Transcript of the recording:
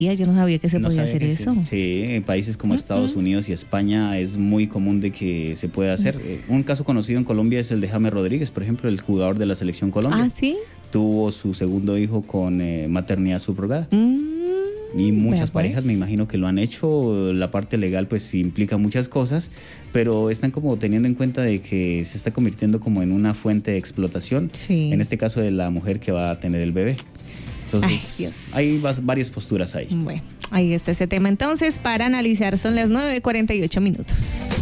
Yo no sabía que se No podía sabía hacer que eso. sí, en países como Estados Unidos y España es muy común de que se pueda hacer. Un caso conocido en Colombia es el de James Rodríguez, por ejemplo, el jugador de la selección Colombia. Ah, ¿sí? Tuvo su segundo hijo con maternidad subrogada. Y Vea, muchas pues. parejas me imagino que lo han hecho. La parte legal pues implica muchas cosas, pero están como teniendo en cuenta de que se está convirtiendo como en una fuente de explotación. Sí. En este caso de la mujer que va a tener el bebé. Entonces, Ay, Dios. hay varias posturas ahí. Bueno, ahí está ese tema entonces para analizar. Son las 9:48 minutos.